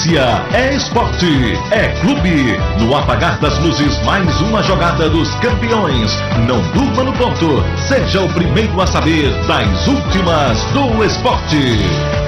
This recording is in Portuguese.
É esporte, é clube. No apagar das luzes, mais uma jogada dos campeões. Não durma no ponto. Seja o primeiro a saber das últimas do esporte.